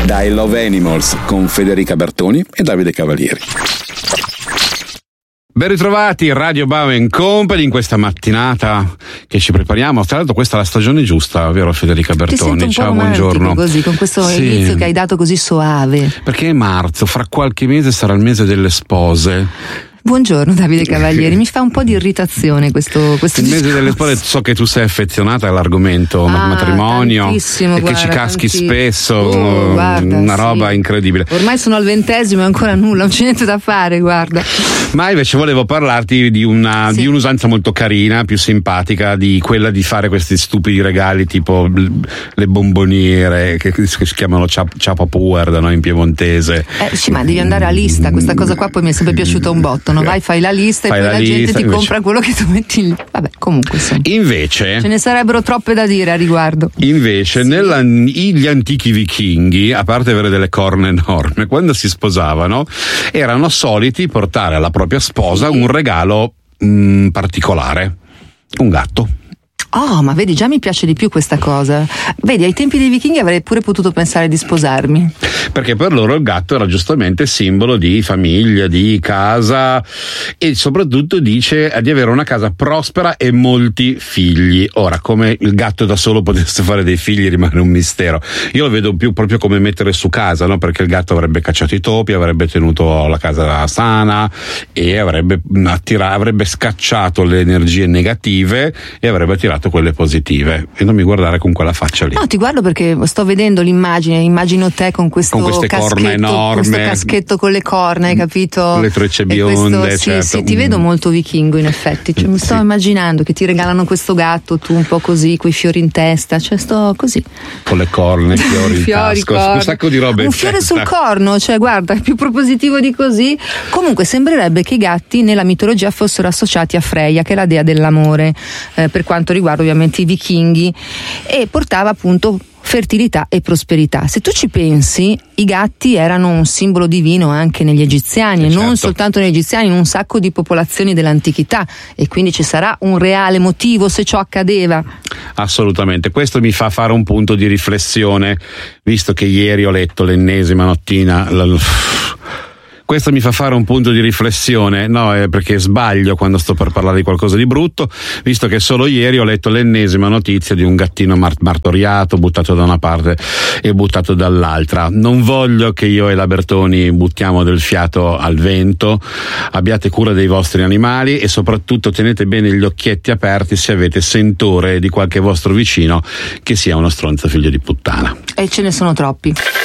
da I Love Animals con Federica Bertoni e Davide Cavalieri. Ben ritrovati Radio Bauer Company in questa mattinata che ci prepariamo. Tra l'altro questa è la stagione giusta, vero Federica Bertoni? Ciao, buongiorno. Così, con questo inizio che hai dato così soave. Perché è marzo, fra qualche mese sarà il mese delle spose. Buongiorno Davide Cavalieri, mi fa un po' di irritazione questo il mese discorso. delle spose. So che tu sei affezionata all'argomento matrimonio e che ci caschi spesso, guarda, una roba incredibile. Ormai sono al 20° e ancora nulla, non c'è niente da fare, guarda. Ma invece volevo parlarti di un'usanza molto carina, più simpatica, di quella di fare questi stupidi regali tipo le bomboniere che si chiamano ciapapuer da noi in piemontese. Sì, ma devi andare a lista, questa cosa qua poi mi è sempre piaciuta un botto. Vai, fai la lista e poi la gente ti compra quello che tu metti lì. Vabbè, comunque invece ce ne sarebbero troppe da dire a riguardo. Invece gli antichi vichinghi, a parte avere delle corna enormi, quando si sposavano erano soliti portare alla propria sposa un regalo particolare, un gatto. Oh, ma vedi, già mi piace di più questa cosa. Vedi, ai tempi dei vichinghi avrei pure potuto pensare di sposarmi. Perché per loro il gatto era giustamente simbolo di famiglia, di casa, e soprattutto dice di avere una casa prospera e molti figli. Ora, come il gatto da solo potesse fare dei figli rimane un mistero. Io lo vedo più proprio come mettere su casa, no? Perché il gatto avrebbe cacciato i topi, avrebbe tenuto la casa sana e avrebbe scacciato le energie negative e avrebbe attirato quelle positive. E non mi guardare con quella faccia lì. No, ti guardo perché sto vedendo l'immagine, immagino te con queste corna enorme, questo caschetto con le corna, hai capito? Le trecce bionde, certo. Sì, ti vedo molto vichingo in effetti, cioè, mi sto immaginando che ti regalano questo gatto, tu un po' così, coi fiori in testa, cioè sto così. Con le corna, i fiori in tasca, un sacco di robe. Un fiore sul corno, cioè guarda, è più propositivo di così. Comunque sembrerebbe che i gatti nella mitologia fossero associati a Freya, che è la dea dell'amore, per quanto riguarda ovviamente i vichinghi, e portava appunto fertilità e prosperità. Se tu ci pensi, i gatti erano un simbolo divino anche negli egiziani, e certo. Non soltanto negli egiziani, in un sacco di popolazioni dell'antichità, e quindi ci sarà un reale motivo se ciò accadeva. Assolutamente, questo mi fa fare un punto di riflessione, visto che ieri ho letto l'ennesima nottina. Questo mi fa fare un punto di riflessione, perché sbaglio quando sto per parlare di qualcosa di brutto, visto che solo ieri ho letto l'ennesima notizia di un gattino martoriato, buttato da una parte e buttato dall'altra. Non voglio che io e la Bertoni buttiamo del fiato al vento. Abbiate cura dei vostri animali e soprattutto tenete bene gli occhietti aperti se avete sentore di qualche vostro vicino che sia uno stronzo figlio di puttana. E ce ne sono troppi.